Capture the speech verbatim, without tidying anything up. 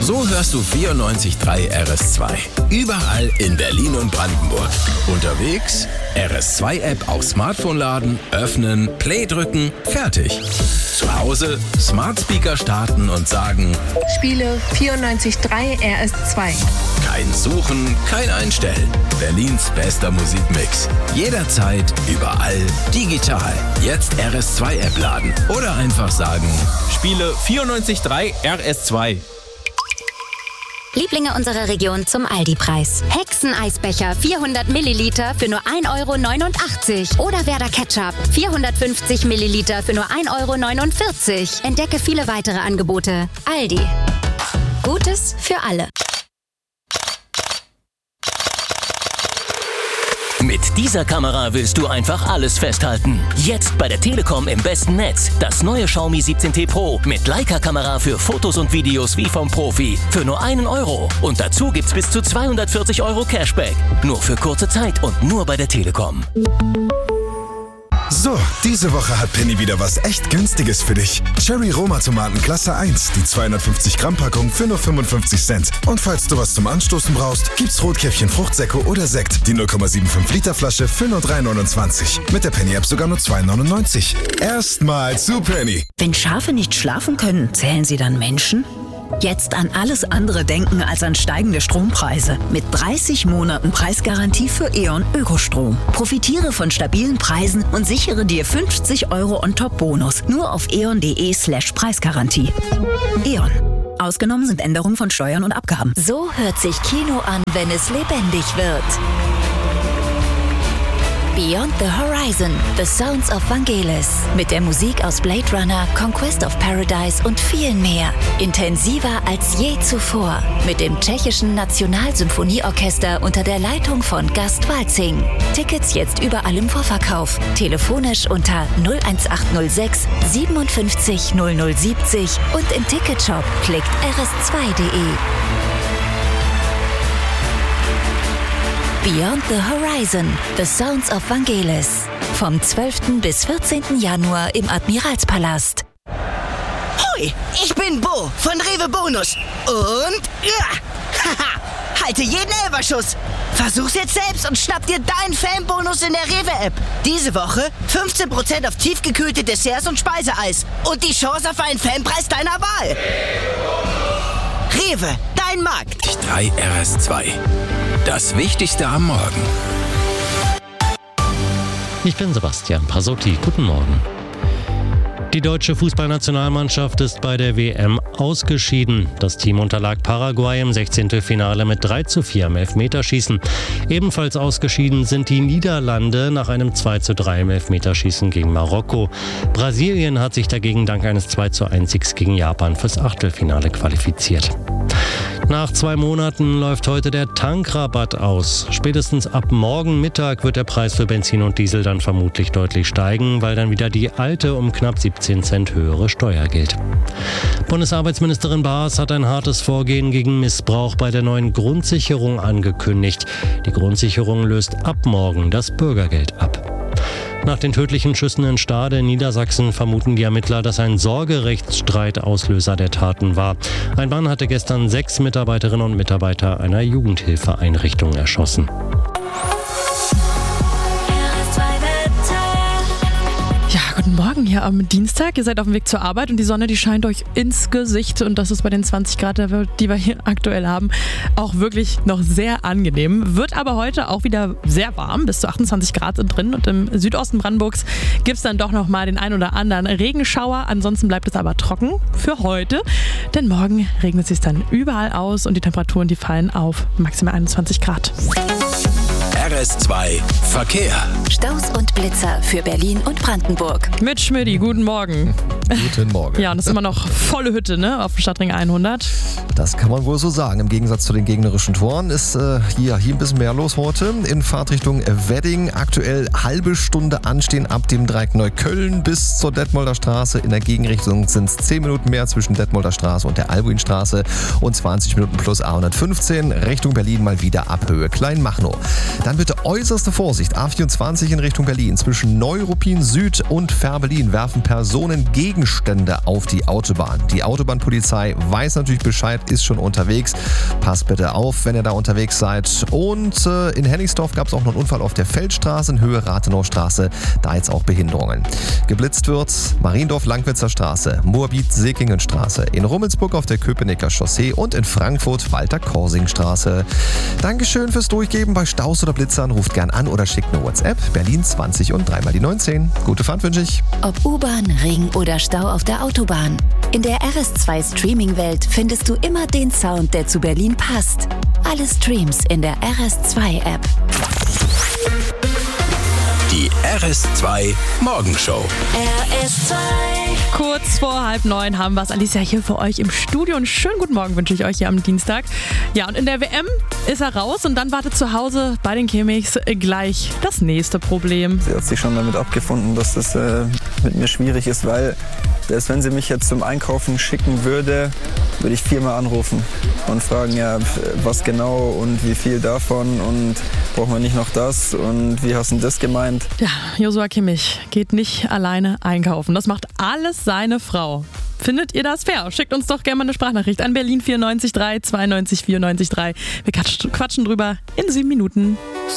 So hörst du vierundneunzig Komma drei R S zwei. Überall in Berlin und Brandenburg. Unterwegs R S zwei App auf Smartphone laden, öffnen, Play drücken, fertig. Zu Hause Smart Speaker starten und sagen: Spiele vierundneunzig Komma drei R S zwei. Kein Suchen, kein Einstellen. Berlins bester Musikmix. Jederzeit, überall, digital. Jetzt R S zwei App laden oder einfach sagen: Spiele vierundneunzig Komma drei R S zwei. Lieblinge unserer Region zum Aldi-Preis. Hexeneisbecher vierhundert Milliliter für nur ein Euro neunundachtzig. Oder Werder Ketchup vierhundertfünfzig Milliliter für nur ein Euro neunundvierzig. Entdecke viele weitere Angebote. Aldi. Gutes für alle. Mit dieser Kamera willst du einfach alles festhalten. Jetzt bei der Telekom im besten Netz. Das neue Xiaomi siebzehn T Pro mit Leica-Kamera für Fotos und Videos wie vom Profi. Für nur einen Euro. Und dazu gibt's bis zu zweihundertvierzig Euro Cashback. Nur für kurze Zeit und nur bei der Telekom. So, diese Woche hat Penny wieder was echt Günstiges für dich. Cherry Roma Tomaten Klasse eins, die zweihundertfünfzig Gramm Packung für nur fünfundfünfzig Cent. Und falls du was zum Anstoßen brauchst, gibt's Rotkäppchen Fruchtsäcke oder Sekt, die null Komma fünfundsiebzig Liter Flasche für nur drei neunundzwanzig. Mit der Penny App sogar nur zwei neunundneunzig. Erstmal zu Penny. Wenn Schafe nicht schlafen können, zählen sie dann Menschen? Jetzt an alles andere denken als an steigende Strompreise. Mit dreißig Monaten Preisgarantie für E.ON Ökostrom. Profitiere von stabilen Preisen und sichere dir fünfzig Euro on-top-Bonus. Nur auf eon.de slash Preisgarantie. E.ON. Ausgenommen sind Änderungen von Steuern und Abgaben. So hört sich Kino an, wenn es lebendig wird. Beyond the Horizon, The Sounds of Vangelis. Mit der Musik aus Blade Runner, Conquest of Paradise und viel mehr. Intensiver als je zuvor. Mit dem tschechischen Nationalsymphonieorchester unter der Leitung von Gast Walzing. Tickets jetzt überall im Vorverkauf. Telefonisch unter null eins acht null sechs siebenundfünfzig null null siebzig und im Ticketshop klickt r s zwei punkt de. Beyond the Horizon, The Sounds of Vangelis. Vom zwölften bis vierzehnten Januar im Admiralspalast. Hoi, ich bin Bo von Rewe Bonus. Und ja, haha, halte jeden Elferschuss. Versuch's jetzt selbst und schnapp dir deinen Fanbonus in der Rewe-App. Diese Woche fünfzehn Prozent auf tiefgekühlte Desserts und Speiseeis. Und die Chance auf einen Fanpreis deiner Wahl. Rewe, dein Markt. drei R S zwei. Das Wichtigste am Morgen. Ich bin Sebastian Pasotti. Guten Morgen. Die deutsche Fußballnationalmannschaft ist bei der W M ausgeschieden. Das Team unterlag Paraguay im Sechzehntelfinale mit drei zu vier im Elfmeterschießen. Ebenfalls ausgeschieden sind die Niederlande nach einem zwei zu drei im Elfmeterschießen gegen Marokko. Brasilien hat sich dagegen dank eines zwei zu eins Siegs gegen Japan fürs Achtelfinale qualifiziert. Nach zwei Monaten läuft heute der Tankrabatt aus. Spätestens ab morgen Mittag wird der Preis für Benzin und Diesel dann vermutlich deutlich steigen, weil dann wieder die alte um knapp siebzehn Cent höhere Steuer gilt. Bundesarbeitsministerin Baas hat ein hartes Vorgehen gegen Missbrauch bei der neuen Grundsicherung angekündigt. Die Grundsicherung löst ab morgen das Bürgergeld ab. Nach den tödlichen Schüssen in Stade in Niedersachsen vermuten die Ermittler, dass ein Sorgerechtsstreit Auslöser der Taten war. Ein Mann hatte gestern sechs Mitarbeiterinnen und Mitarbeiter einer Jugendhilfeeinrichtung erschossen. Ja, guten Morgen hier am Dienstag. Ihr seid auf dem Weg zur Arbeit und die Sonne, die scheint euch ins Gesicht. Und das ist bei den zwanzig Grad, die wir hier aktuell haben, auch wirklich noch sehr angenehm. Wird aber heute auch wieder sehr warm, bis zu achtundzwanzig Grad sind drin. Und im Südosten Brandenburgs gibt es dann doch noch mal den ein oder anderen Regenschauer. Ansonsten bleibt es aber trocken für heute. Denn morgen regnet es sich dann überall aus und die Temperaturen, die fallen auf maximal einundzwanzig Grad. R S zwei Verkehr. Staus und Blitzer für Berlin und Brandenburg. Mit Schmidti, guten Morgen. Guten Morgen. Ja, und das ist immer noch volle Hütte, ne, auf dem Stadtring hundert. Das kann man wohl so sagen. Im Gegensatz zu den gegnerischen Toren ist äh, hier, hier ein bisschen mehr los heute. In Fahrtrichtung Wedding aktuell halbe Stunde anstehen ab dem Dreieck Neukölln bis zur Detmolder Straße. In der Gegenrichtung sind es zehn Minuten mehr zwischen Detmolder Straße und der Albuinstraße und zwanzig Minuten plus A hundertfünfzehn Richtung Berlin mal wieder ab Höhe Kleinmachnow. Dann wird Bitte äußerste Vorsicht. A vierundzwanzig in Richtung Berlin. Zwischen Neuruppin Süd und Fährberlin werfen Personen Gegenstände auf die Autobahn. Die Autobahnpolizei weiß natürlich Bescheid, ist schon unterwegs. Passt bitte auf, wenn ihr da unterwegs seid. Und äh, in Hennigsdorf gab es auch noch einen Unfall auf der Feldstraße in Höhe Rathenaustraße. Da jetzt auch Behinderungen. Geblitzt wird Mariendorf-Langwitzer Straße, Moabit-Seekingenstraße, in Rummelsburg auf der Köpenicker Chaussee und in Frankfurt Walter-Korsing-Straße. Dankeschön fürs Durchgeben. Bei Staus oder Blitzern ruft gern an oder schickt eine WhatsApp. Berlin zwanzig und dreimal die neunzehn. Gute Fahrt wünsche ich. Ob U-Bahn, Ring oder Stau auf der Autobahn. In der R S zwei Streaming-Welt findest du immer den Sound, der zu Berlin passt. Alle Streams in der R S zwei App. Die R S zwei Morgenshow. R S zwei. Kurz vor halb neun haben wir es, Alicia, hier für euch im Studio. Und schönen guten Morgen wünsche ich euch hier am Dienstag. Ja, und in der W M ist er raus und dann wartet zu Hause bei den Chemics gleich das nächste Problem. Sie hat sich schon damit abgefunden, dass das äh, mit mir schwierig ist, weil selbst wenn sie mich jetzt zum Einkaufen schicken würde, würde ich viermal anrufen und fragen, ja, was genau und wie viel davon und brauchen wir nicht noch das und wie hast du das gemeint? Ja, Joshua Kimmich geht nicht alleine einkaufen. Das macht alles seine Frau. Findet ihr das fair? Schickt uns doch gerne mal eine Sprachnachricht an Berlin vier neun drei, zwei neun vier neun drei. Wir quatschen drüber in sieben Minuten.